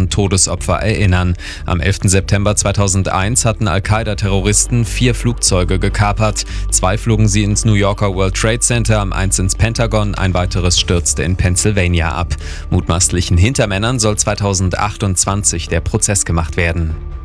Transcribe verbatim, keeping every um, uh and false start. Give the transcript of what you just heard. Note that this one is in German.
zweitausend Todesopfer erinnern. Am elften September zweitausendeins hatten Al-Qaida-Terroristen vier Flugzeuge gekapert. Zwei flogen sie ins New Yorker World Trade Center, eins ins Pentagon, ein weiteres stürzte in Pennsylvania ab. Mutmaßlichen Hintermännern soll zweitausendachtundzwanzig der Prozess gemacht werden.